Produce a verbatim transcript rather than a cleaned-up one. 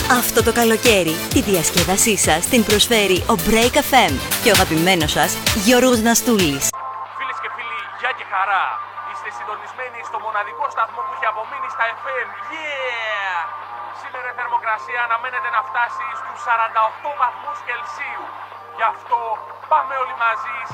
Αυτό το καλοκαίρι τη διασκέδασή σας την προσφέρει ο Break εφ εμ και ο αγαπημένος σας Γιώργος Ναστούλης. Φίλες και φίλοι, γεια και χαρά. Είστε συντονισμένοι στο μοναδικό σταθμό που έχει απομείνει στα εφ εμ. Yeah! Σήμερα η θερμοκρασία αναμένεται να φτάσει στους σαράντα οκτώ βαθμούς Κελσίου. Γι' αυτό πάμε όλοι μαζί